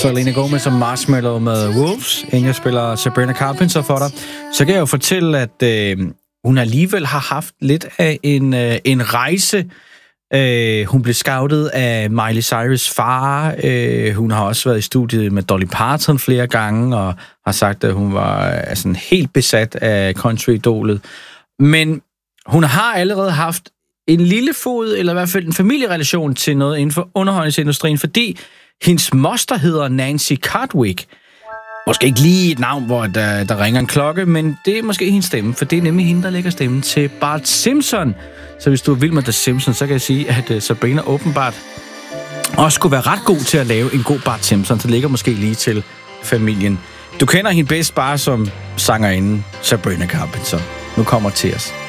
Selena Gomez og Marshmello med Wolves, inden jeg spiller Sabrina Carpenter for dig, så kan jeg jo fortælle, at hun alligevel har haft lidt af en rejse. Hun blev scoutet af Miley Cyrus' far. Hun har også været i studiet med Dolly Parton flere gange, og har sagt, at hun var helt besat af country-idolet. Men hun har allerede haft en lille fod, eller i hvert fald en familierelation til noget inden for underholdningsindustrien, fordi hendes moster hedder Nancy Cartwright. Måske ikke lige et navn, hvor der ringer en klokke, men det er måske hendes stemme, for det er nemlig hende, der lægger stemmen til Bart Simpson. Så hvis du er vild med The Simpsons, så kan jeg sige, at Sabrina åbenbart også skulle være ret god til at lave en god Bart Simpson. Så ligger måske lige til familien. Du kender hende bedst bare som sangerinden Sabrina Carpenter. Nu kommer til os.